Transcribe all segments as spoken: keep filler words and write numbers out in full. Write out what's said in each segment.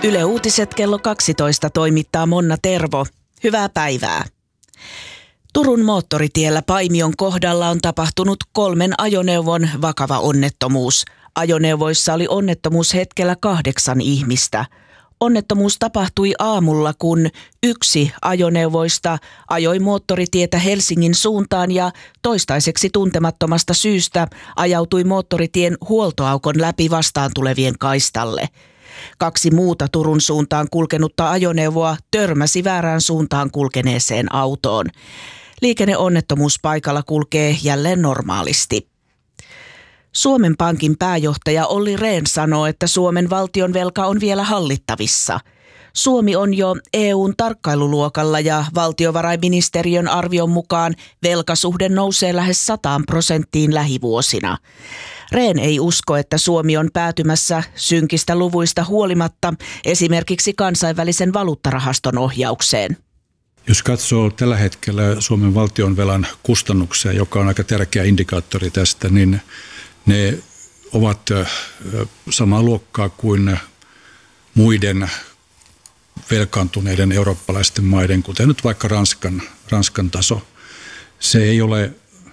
Yle Uutiset kello kaksitoista toimittaa Monna Tervo. Hyvää päivää. Turun moottoritiellä Paimion kohdalla on tapahtunut kolmen ajoneuvon vakava onnettomuus. Ajoneuvoissa oli onnettomuushetkellä kahdeksan ihmistä. Onnettomuus tapahtui aamulla, kun yksi ajoneuvoista ajoi moottoritietä Helsingin suuntaan ja toistaiseksi tuntemattomasta syystä ajautui moottoritien huoltoaukon läpi vastaan tulevien kaistalle. Kaksi muuta Turun suuntaan kulkenutta ajoneuvoa törmäsi väärään suuntaan kulkeneeseen autoon. Liikenneonnettomuuspaikalla kulkee jälleen normaalisti. Suomen Pankin pääjohtaja Olli Rehn sanoo, että Suomen valtionvelka on vielä hallittavissa. Suomi on jo E U:n tarkkailuluokalla ja valtiovarainministeriön arvion mukaan velkasuhde nousee lähes sataan prosenttiin lähivuosina. Rehn ei usko, että Suomi on päätymässä synkistä luvuista huolimatta esimerkiksi kansainvälisen valuuttarahaston ohjaukseen. Jos katsoo tällä hetkellä Suomen valtionvelan kustannuksia, joka on aika tärkeä indikaattori tästä, niin ne ovat samaa luokkaa kuin muiden velkaantuneiden eurooppalaisten maiden, kuten nyt vaikka Ranskan, Ranskan taso. Se ei ole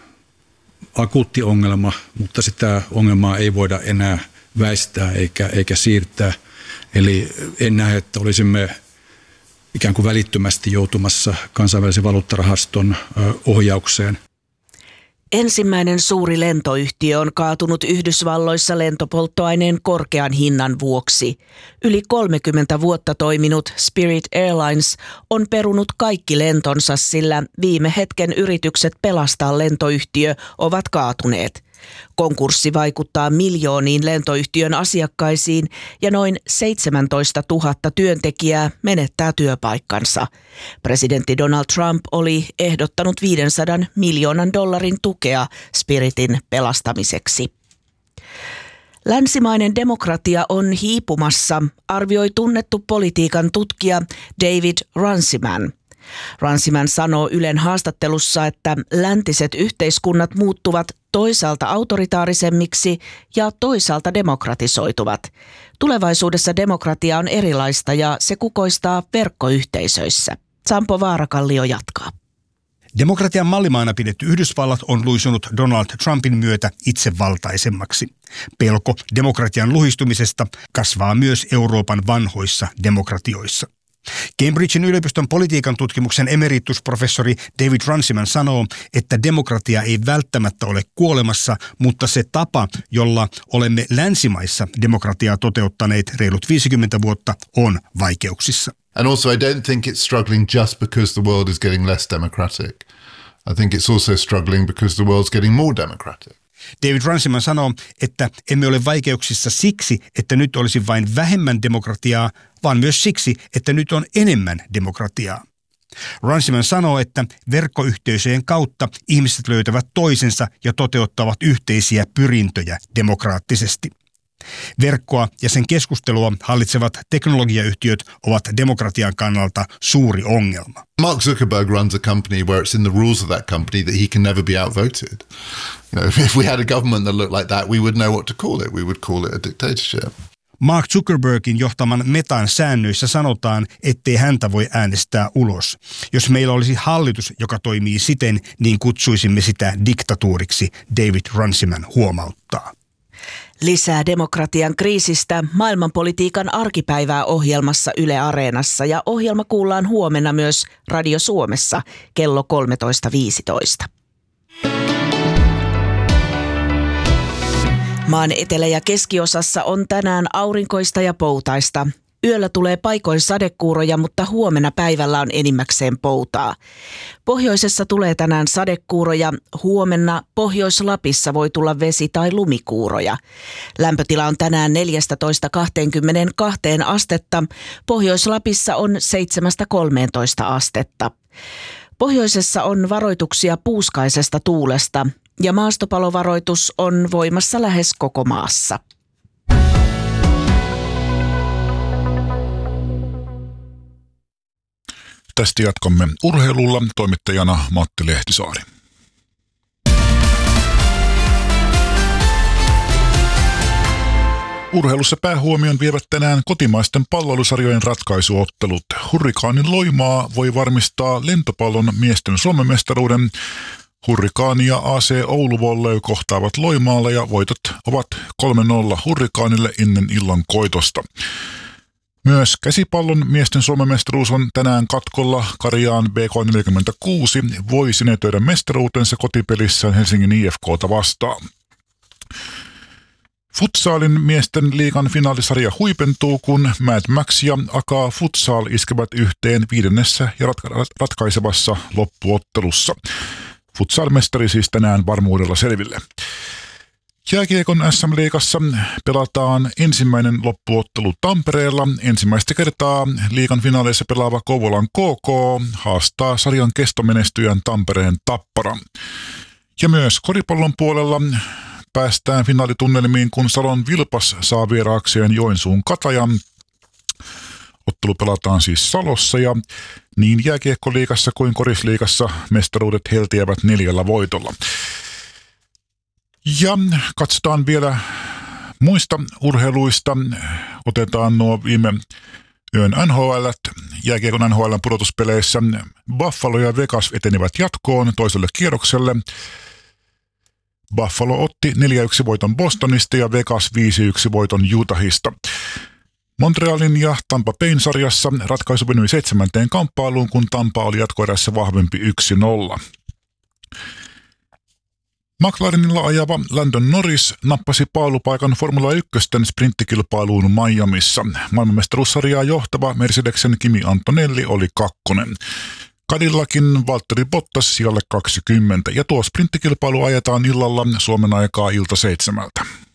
akuutti ongelma, mutta sitä ongelmaa ei voida enää väistää eikä, eikä siirtää. Eli en näe, että olisimme ikään kuin välittömästi joutumassa kansainvälisen valuuttarahaston ohjaukseen. Ensimmäinen suuri lentoyhtiö on kaatunut Yhdysvalloissa lentopolttoaineen korkean hinnan vuoksi. Yli kolmekymmentä vuotta toiminut Spirit Airlines on perunut kaikki lentonsa, sillä viime hetken yritykset pelastaa lentoyhtiö ovat kaatuneet. Konkurssi vaikuttaa miljooniin lentoyhtiön asiakkaisiin ja noin seitsemäntoistatuhatta työntekijää menettää työpaikkansa. Presidentti Donald Trump oli ehdottanut viisisataa miljoonan dollarin tukea Spiritin pelastamiseksi. Länsimainen demokratia on hiipumassa, arvioi tunnettu politiikan tutkija David Runciman. Runciman sanoo Ylen haastattelussa, että läntiset yhteiskunnat muuttuvat toisaalta autoritaarisemmiksi ja toisaalta demokratisoituvat. Tulevaisuudessa demokratia on erilaista ja se kukoistaa verkkoyhteisöissä. Sampo Vaarakallio jatkaa. Demokratian mallimaana pidetty Yhdysvallat on luisunut Donald Trumpin myötä itsevaltaisemmaksi. Pelko demokratian luhistumisesta kasvaa myös Euroopan vanhoissa demokratioissa. Cambridgein yliopiston politiikan tutkimuksen emeritusprofessori David Runciman sanoo, että demokratia ei välttämättä ole kuolemassa, mutta se tapa, jolla olemme länsimaissa demokratiaa toteuttaneet reilut viisikymmentä vuotta, on vaikeuksissa. And also I don't think it's struggling just because the world is getting less democratic. I think it's also struggling because the world's getting more democratic. David Runciman sanoo, että emme ole vaikeuksissa siksi, että nyt olisi vain vähemmän demokratiaa, vaan myös siksi, että nyt on enemmän demokratiaa. Runciman sanoo, että verkkoyhteisöjen kautta ihmiset löytävät toisensa ja toteuttavat yhteisiä pyrintöjä demokraattisesti. Verkkoa ja sen keskustelua hallitsevat teknologiayhtiöt ovat demokratian kannalta suuri ongelma. Mark Zuckerberg runs a company where it's in the rules of that company that he can never be outvoted. You know, if we had a government that looked like that, we would know what to call it. We would call it a dictatorship. Mark Zuckerbergin johtaman Metan säännöissä sanotaan, ettei häntä voi äänestää ulos. Jos meillä olisi hallitus, joka toimii siten, niin kutsuisimme sitä diktatuuriksi, David Runciman huomauttaa. Lisää demokratian kriisistä maailmanpolitiikan arkipäivää ohjelmassa Yle Areenassa ja ohjelma kuullaan huomenna myös Radio Suomessa kello kolmetoista viisitoista. Maan etelä- ja keskiosassa on tänään aurinkoista ja poutaista. Yöllä tulee paikoin sadekuuroja, mutta huomenna päivällä on enimmäkseen poutaa. Pohjoisessa tulee tänään sadekuuroja, huomenna Pohjois-Lapissa voi tulla vesi- tai lumikuuroja. Lämpötila on tänään neljätoista kaksikymmentäkaksi astetta, Pohjois-Lapissa on seitsemästä kolmeentoista astetta. Pohjoisessa on varoituksia puuskaisesta tuulesta ja maastopalovaroitus on voimassa lähes koko maassa. Tästä jatkamme urheilulla, toimittajana Matti Lehtisaari. Urheilussa päähuomion vievät tänään kotimaisten palloilusarjojen ratkaisuottelut. Hurrikaanin Loimaa voi varmistaa lentopallon miesten Suomen mestaruuden. Hurrikaani ja A C Oulu Volley kohtaavat Loimaalla ja voitot ovat kolme nolla Hurrikaanille ennen illan koitosta. Myös käsipallon miesten Suomen mestaruus on tänään katkolla. Karjaan B K neljäkymmentäkuusi voi sinetöidä mestaruutensa kotipelissään Helsingin I F K:ta vastaan. Futsalin miesten liigan finaalisarja huipentuu, kun Mad Max ja Aka Futsal iskevät yhteen viidennessä ja ratka- ratkaisevassa loppuottelussa. Futsal-mestari siis tänään varmuudella selville. Jääkiekon S M-liigassa pelataan ensimmäinen loppuottelu Tampereella. Ensimmäistä kertaa liigan finaaleissa pelaava Kouvolan K K haastaa sarjan kestomenestyjän Tampereen Tapparan. Ja myös koripallon puolella päästään finaalitunnelmiin, kun Salon Vilpas saa vieraakseen Joensuun Katajan. Ottelu pelataan siis Salossa ja niin jääkiekkoliigassa kuin korisliigassa mestaruudet heltiävät neljällä voitolla. Ja katsotaan vielä muista urheiluista. Otetaan nuo viime yön N H L, jääkiekon N H L pudotuspeleissä. Buffalo ja Vegas etenivät jatkoon toiselle kierrokselle. Buffalo otti neljä yksi voiton Bostonista ja Vegas viisi yksi voiton Utahista. Montrealin ja Tampa Bayn sarjassa ratkaisu venyi seitsemänteen kamppailuun, kun Tampa oli jatkoerässä vahvempi yksi nolla. McLarenilla ajava Landon Norris nappasi paalupaikan Formula yksi sprinttikilpailuun Miamissa. Maailmanmestaruussarjaa johtava Mercedesen Kimi Antonelli oli kakkonen. Cadillacin Valtteri Bottas sijalle kaksikymmentä ja tuo sprinttikilpailu ajetaan illalla Suomen aikaa ilta seitsemältä.